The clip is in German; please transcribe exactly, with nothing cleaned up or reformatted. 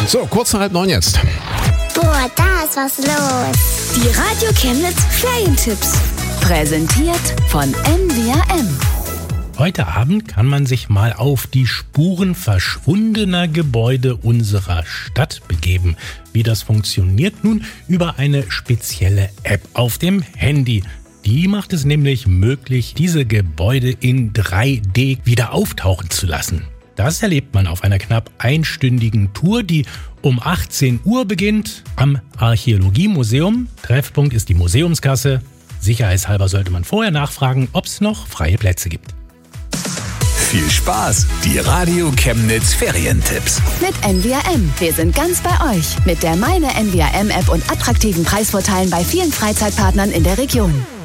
So, kurz nach halb neun jetzt. Boah, da ist was los. Die Radio Chemnitz Ferientipps. Präsentiert von N V R M. Heute Abend kann man sich mal auf die Spuren verschwundener Gebäude unserer Stadt begeben. Wie das funktioniert? Nun über eine spezielle App auf dem Handy. Die macht es nämlich möglich, diese Gebäude in drei D wieder auftauchen zu lassen. Das erlebt man auf einer knapp einstündigen Tour, die um achtzehn Uhr beginnt am Archäologiemuseum. Treffpunkt ist die Museumskasse. Sicherheitshalber sollte man vorher nachfragen, ob es noch freie Plätze gibt. Viel Spaß! Die Radio Chemnitz Ferientipps. Mit N V R M. Wir sind ganz bei euch. Mit der Meine N V R M App und attraktiven Preisvorteilen bei vielen Freizeitpartnern in der Region.